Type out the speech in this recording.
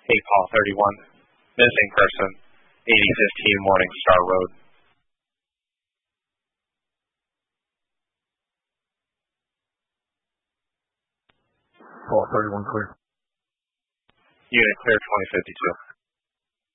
Hey, Paul 31. Missing person, 8015 Morningstar Road. Paul 31 clear. Unit clear 2052.